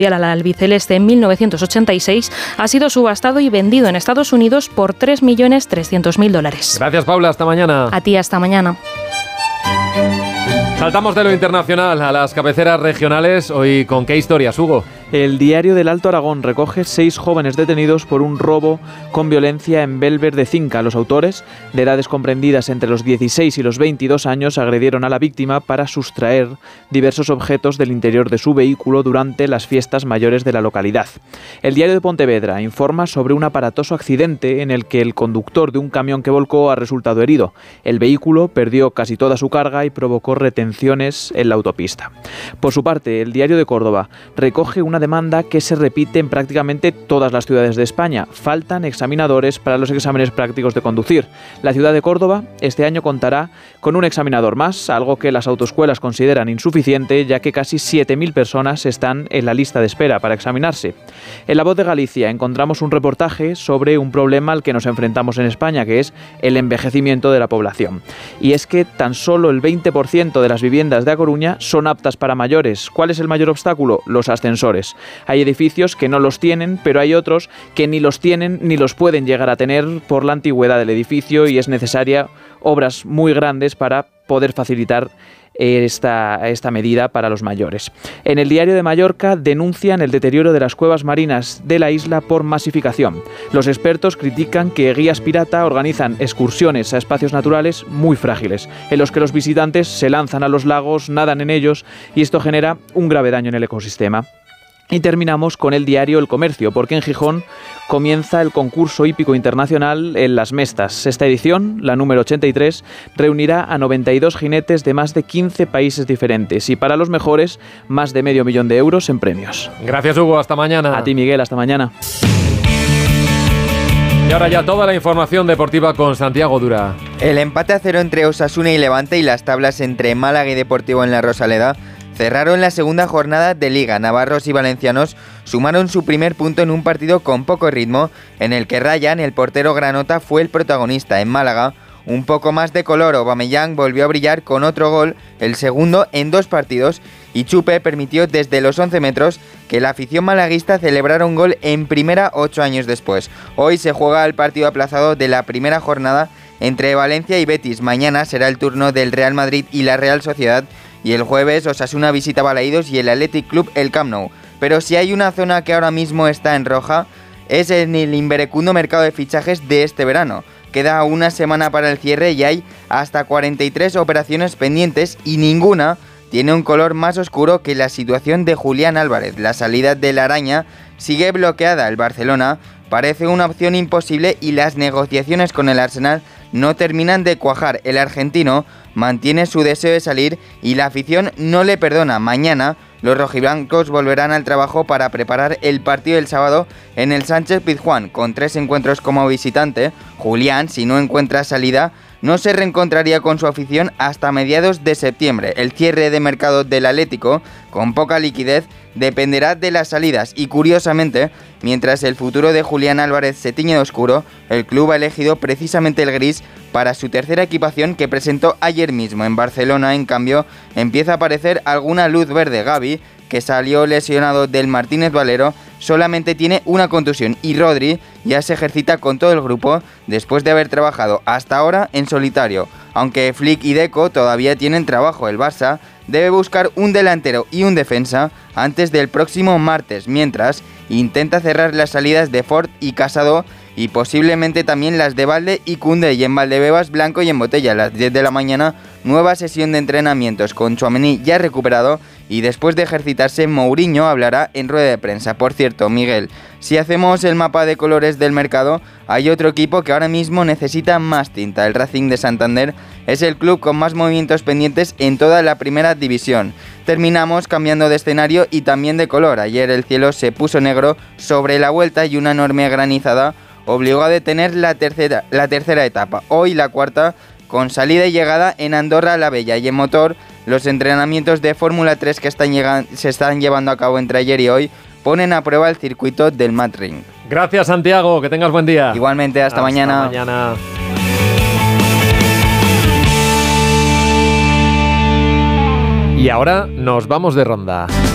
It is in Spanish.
al albiceleste en 1986, ha sido subastado y vendido en Estados Unidos por $3.300.000. Gracias, Paula. Hasta mañana. A ti, hasta mañana. Saltamos de lo internacional a las cabeceras regionales. Hoy, ¿con qué historias, Hugo? El Diario del Alto Aragón recoge 6 jóvenes detenidos por un robo con violencia en Belver de Cinca. Los autores, de edades comprendidas entre los 16 y los 22 años, agredieron a la víctima para sustraer diversos objetos del interior de su vehículo durante las fiestas mayores de la localidad. El Diario de Pontevedra informa sobre un aparatoso accidente en el que el conductor de un camión que volcó ha resultado herido. El vehículo perdió casi toda su carga y provocó retenciones en la autopista. Por su parte, el Diario de Córdoba recoge una demanda que se repite en prácticamente todas las ciudades de España. Faltan examinadores para los exámenes prácticos de conducir. La ciudad de Córdoba este año contará con un examinador más, algo que las autoescuelas consideran insuficiente, ya que casi 7.000 personas están en la lista de espera para examinarse. En La Voz de Galicia encontramos un reportaje sobre un problema al que nos enfrentamos en España, que es el envejecimiento de la población. Y es que tan solo el 20% de las viviendas de A Coruña son aptas para mayores. ¿Cuál es el mayor obstáculo? Los ascensores. Hay edificios que no los tienen, pero hay otros que ni los tienen ni los pueden llegar a tener por la antigüedad del edificio, y es necesaria obras muy grandes para poder facilitar esta medida para los mayores. En el Diario de Mallorca denuncian el deterioro de las cuevas marinas de la isla por masificación. Los expertos critican que guías pirata organizan excursiones a espacios naturales muy frágiles, en los que los visitantes se lanzan a los lagos, nadan en ellos, y esto genera un grave daño en el ecosistema. Y terminamos con el diario El Comercio, porque en Gijón comienza el concurso hípico internacional en Las Mestas. Esta edición, la número 83, reunirá a 92 jinetes de más de 15 países diferentes, y para los mejores, más de $500.000 de euros en premios. Gracias, Hugo. Hasta mañana. A ti, Miguel. Hasta mañana. Y ahora ya toda la información deportiva con Santiago Dura. El empate a 0 entre Osasuna y Levante y las tablas entre Málaga y Deportivo en la Rosaleda cerraron la segunda jornada de Liga. Navarros y valencianos sumaron su primer punto en un partido con poco ritmo, en el que Ryan, el portero granota, fue el protagonista. En Málaga, un poco más de color. Aubameyang volvió a brillar con otro gol, el segundo en 2 partidos, y Chupe permitió desde los 11 metros que la afición malaguista celebrara un gol en primera 8 años después. Hoy se juega el partido aplazado de la primera jornada entre Valencia y Betis. Mañana será el turno del Real Madrid y la Real Sociedad, y el jueves Osasuna visita Balaídos y el Athletic Club el Camp Nou. Pero si hay una zona que ahora mismo está en roja, es en el inverecundo mercado de fichajes de este verano. Queda una semana para el cierre y hay hasta 43 operaciones pendientes, y ninguna tiene un color más oscuro que la situación de Julián Álvarez. La salida de la araña sigue bloqueada. El Barcelona parece una opción imposible y las negociaciones con el Arsenal no terminan de cuajar. El argentino mantiene su deseo de salir y la afición no le perdona. Mañana los rojiblancos volverán al trabajo para preparar el partido del sábado en el Sánchez Pizjuán. Con 3 encuentros como visitante, Julián, si no encuentra salida, no se reencontraría con su afición hasta mediados de septiembre. El cierre de mercado del Atlético, con poca liquidez, dependerá de las salidas, y curiosamente, mientras el futuro de Julián Álvarez se tiñe de oscuro, el club ha elegido precisamente el gris para su tercera equipación, que presentó ayer mismo. En Barcelona, en cambio, empieza a aparecer alguna luz verde. Gavi, que salió lesionado del Martínez Valero, solamente tiene una contusión, y Rodri ya se ejercita con todo el grupo después de haber trabajado hasta ahora en solitario. Aunque Flick y Deco todavía tienen trabajo, el Barça debe buscar un delantero y un defensa antes del próximo martes, mientras intenta cerrar las salidas de Ford y Casado, y posiblemente también las de Valde y Koundé. Y en Valdebebas, blanco y en botella. A las 10 de la mañana, nueva sesión de entrenamientos con Tchouaméni ya recuperado, y después de ejercitarse, Mourinho hablará en rueda de prensa. Por cierto, Miguel, si hacemos el mapa de colores del mercado, hay otro equipo que ahora mismo necesita más tinta. El Racing de Santander es el club con más movimientos pendientes en toda la primera división. Terminamos cambiando de escenario y también de color. Ayer el cielo se puso negro sobre la Vuelta y una enorme granizada obligó a detener la tercera etapa. Hoy la cuarta, con salida y llegada en Andorra la Vella. Y en motor, los entrenamientos de Fórmula 3 que se están llevando a cabo entre ayer y hoy ponen a prueba el circuito del Nürburgring. Gracias, Santiago, que tengas buen día. Igualmente, hasta mañana. Y ahora nos vamos de ronda.